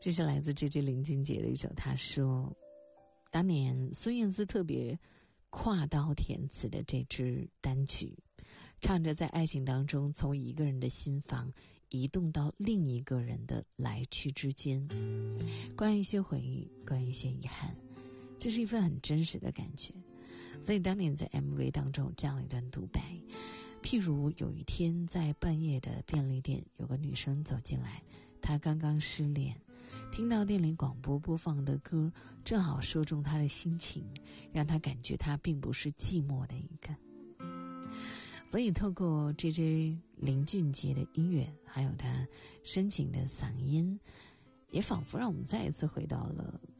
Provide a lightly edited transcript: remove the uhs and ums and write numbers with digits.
这是来自 JJ 林俊杰的一首，他说当年孙燕姿特别跨刀填词的这支单曲，唱着在爱情当中从一个人的心房移动到另一个人的来去之间，关于一些回忆，关于一些遗憾，这是一份很真实的感觉。所以当年在 MV 当中有这样一段独白，譬如有一天在半夜的便利店，有个女生走进来，她刚刚失恋，听到店里广播播放的歌正好说中她的心情，让她感觉她并不是寂寞的一个。所以透过 JJ 林俊杰的音乐，还有他深情的嗓音，也仿佛让我们再一次回到了